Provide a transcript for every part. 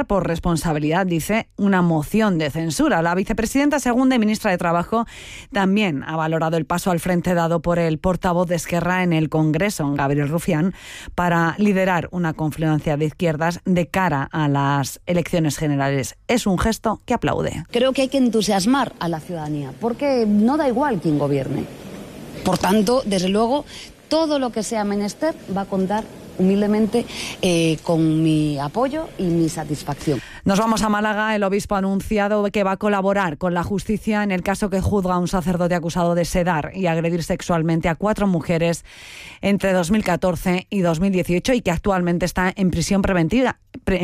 por responsabilidad, dice, una moción de censura. La vicepresidenta segunda y ministra de Trabajo también ha valorado el paso al frente dado por el portavoz de Esquerra en el Congreso, Gabriel Rufián, para liderar una confluencia de izquierdas de cara a las elecciones generales. Es un gesto que aplaude. Creo que hay que entusiasmar a la ciudadanía, porque no da igual quién gobierne. Por tanto, desde luego, todo lo que sea menester va a contar humildemente con mi apoyo y mi satisfacción. Nos vamos a Málaga. El obispo ha anunciado que va a colaborar con la justicia en el caso que juzga a un sacerdote acusado de sedar y agredir sexualmente a 4 mujeres entre 2014 y 2018 y que actualmente está en prisión preventiva,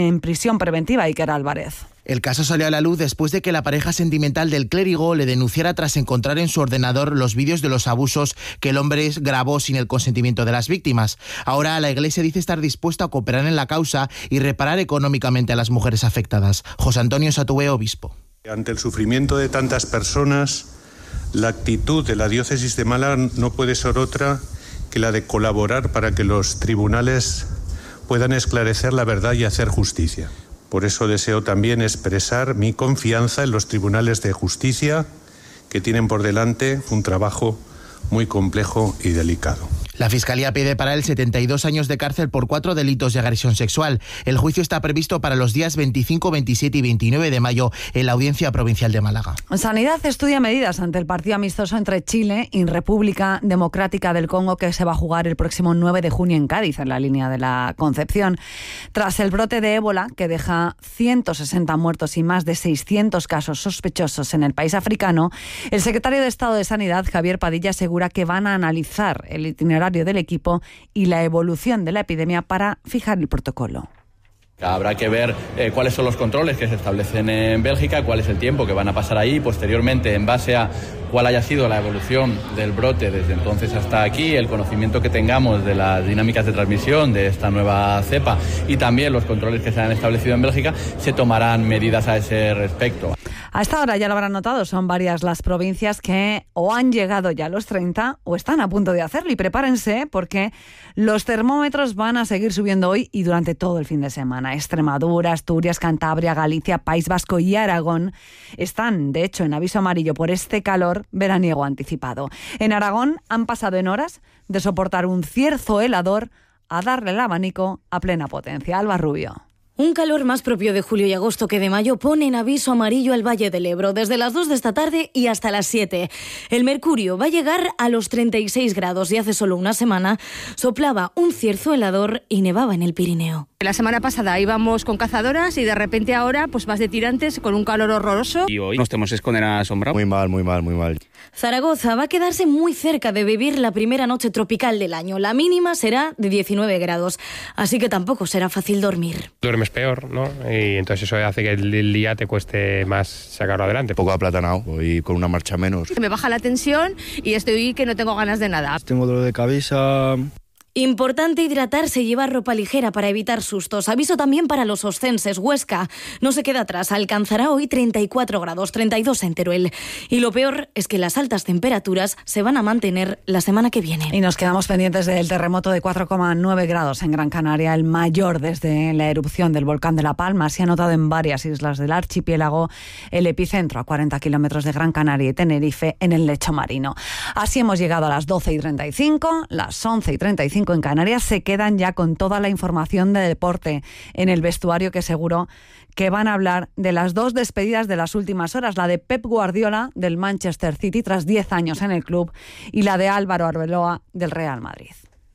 Iker Álvarez. El caso salió a la luz después de que la pareja sentimental del clérigo le denunciara tras encontrar en su ordenador los vídeos de los abusos que el hombre grabó sin el consentimiento de las víctimas. Ahora la Iglesia dice estar dispuesta a cooperar en la causa y reparar económicamente a las mujeres afectadas. José Antonio Satúe, obispo. Ante el sufrimiento de tantas personas, la actitud de la diócesis de Málaga no puede ser otra que la de colaborar para que los tribunales puedan esclarecer la verdad y hacer justicia. Por eso deseo también expresar mi confianza en los tribunales de justicia, que tienen por delante un trabajo muy complejo y delicado. La Fiscalía pide para él 72 años de cárcel por 4 delitos de agresión sexual. El juicio está previsto para los días 25, 27 y 29 de mayo en la Audiencia Provincial de Málaga. Sanidad estudia medidas ante el partido amistoso entre Chile y República Democrática del Congo que se va a jugar el próximo 9 de junio en Cádiz, en la línea de la Concepción. Tras el brote de ébola que deja 160 muertos y más de 600 casos sospechosos en el país africano, el secretario de Estado de Sanidad, Javier Padilla, asegura que van a analizar el itinerario del equipo y la evolución de la epidemia para fijar el protocolo. Habrá que ver cuáles son los controles que se establecen en Bélgica, cuál es el tiempo que van a pasar ahí, posteriormente en base a cuál haya sido la evolución del brote desde entonces hasta aquí, el conocimiento que tengamos de las dinámicas de transmisión de esta nueva cepa y también los controles que se han establecido en Bélgica, se tomarán medidas a ese respecto. A esta hora, ya lo habrán notado, son varias las provincias que o han llegado ya a los 30 o están a punto de hacerlo. Y prepárense porque los termómetros van a seguir subiendo hoy y durante todo el fin de semana. Extremadura, Asturias, Cantabria, Galicia, País Vasco y Aragón están, de hecho, en aviso amarillo por este calor veraniego anticipado. En Aragón han pasado en horas de soportar un cierzo helador a darle el abanico a plena potencia. Alba Rubio. Un calor más propio de julio y agosto que de mayo pone en aviso amarillo al Valle del Ebro desde las 2 de esta tarde y hasta las 7. El mercurio va a llegar a los 36 grados y hace solo una semana soplaba un cierzo helador y nevaba en el Pirineo. La semana pasada íbamos con cazadoras y de repente ahora pues vas de tirantes con un calor horroroso. Y hoy nos tenemos que esconder a la sombra. Muy mal. Zaragoza va a quedarse muy cerca de vivir la primera noche tropical del año. La mínima será de 19 grados, así que tampoco será fácil dormir. Duermes peor, ¿no? Y entonces eso hace que el día te cueste más sacarlo adelante. Poco aplatanado y con una marcha menos. Me baja la tensión y estoy que no tengo ganas de nada. Tengo dolor de cabeza. Importante hidratarse y llevar ropa ligera para evitar sustos. Aviso también para los oscenses. Huesca no se queda atrás. Alcanzará hoy 34 grados, 32 en Teruel. Y lo peor es que las altas temperaturas se van a mantener la semana que viene. Y nos quedamos pendientes del terremoto de 4,9 grados en Gran Canaria, el mayor desde la erupción del volcán de La Palma. Se ha notado en varias islas del archipiélago, el epicentro a 40 kilómetros de Gran Canaria y Tenerife en el lecho marino. Así hemos llegado a las 12:35, las 11:35 en Canarias. Se quedan ya con toda la información de deporte en el vestuario, que seguro que van a hablar de las 2 despedidas de las últimas horas, la de Pep Guardiola del Manchester City tras 10 años en el club y la de Álvaro Arbeloa del Real Madrid.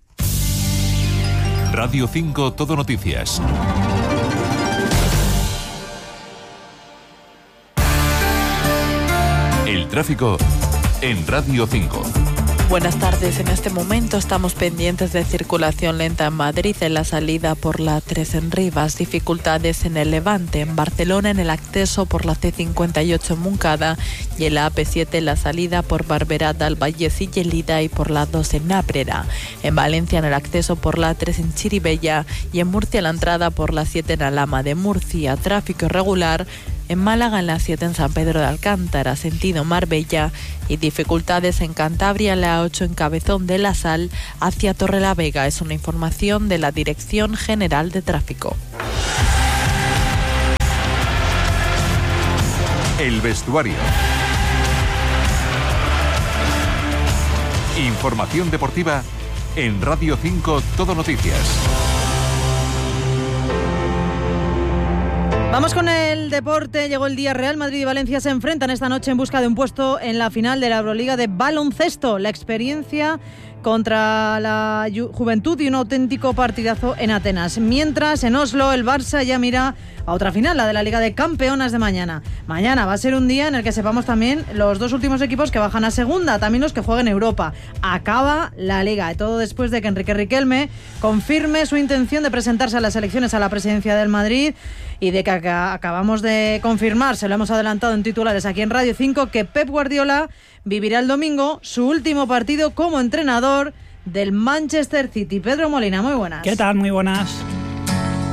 Radio 5 Todo Noticias. El tráfico en Radio 5. Buenas tardes. En este momento estamos pendientes de circulación lenta en Madrid en la salida por la 3 en Rivas, dificultades en el Levante, en Barcelona en el acceso por la C58 en Montcada y en la AP7 en la salida por Barberá al Vallés y Lleida y por la 2 en Nábrera. En Valencia en el acceso por la 3 en Chirivella y en Murcia la entrada por la 7 en Alhama de Murcia. Tráfico irregular en Málaga en la 7 en San Pedro de Alcántara, sentido Marbella, y dificultades en Cantabria en la 8 en Cabezón de la Sal hacia Torrelavega. Es una información de la Dirección General de Tráfico. El vestuario. Información deportiva en Radio 5 Todo Noticias. Vamos con el deporte. Llegó el día. Real Madrid y Valencia se enfrentan esta noche en busca de un puesto en la final de la Euroliga de baloncesto. La experiencia contra la Juventud y un auténtico partidazo en Atenas. Mientras, en Oslo, el Barça ya mira a otra final, la de la Liga de Campeonas de mañana. Mañana va a ser un día en el que sepamos también los dos últimos equipos que bajan a segunda, también los que jueguen Europa. Acaba la Liga, y todo después de que Enrique Riquelme confirme su intención de presentarse a las elecciones a la presidencia del Madrid, y de que acabamos de confirmar, se lo hemos adelantado en titulares aquí en Radio 5, que Pep Guardiola vivirá el domingo su último partido como entrenador del Manchester City. Pedro Molina, muy buenas. ¿Qué tal? Muy buenas.